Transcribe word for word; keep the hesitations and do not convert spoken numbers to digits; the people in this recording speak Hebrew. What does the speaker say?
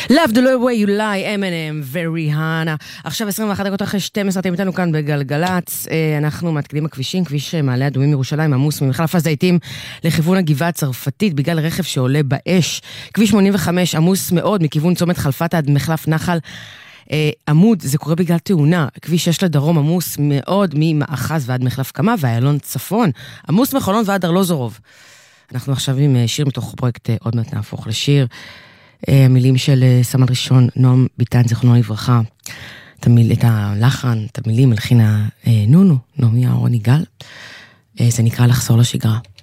Love the way you lie, אמינם, וריהאנה. עכשיו עשרים ואחת דקות אחרי שתים עשרה, אתם איתנו כאן בגלגלץ. אנחנו מתקדים הכבישים, כביש מעלה אדומים ירושלים, עמוס ממחלף הזיתים לכיוון הגבעה הצרפתית, בגלל רכב שעולה באש. כביש שמונים וחמש עמוס מאוד מכיוון צומת חלפת עד מחלף נחל עמוד, זה קורה בגלל תאונה. כביש שש לדרום עמוס מאוד ממאחז ועד מחלף קמה, והיילון צפון עמוס מחולון ועד ארלוזורוב. אנחנו עכשיו עם שיר מתוך פרויקט עוד מעט נהפוך לשיר. המילים של סמל ראשון נועם ביטן, זכרונו לברכה. את הלחן, את המילים הלחינה נונו, נעמי אהרון יגאל. זה נקרא לחזור לשגרה.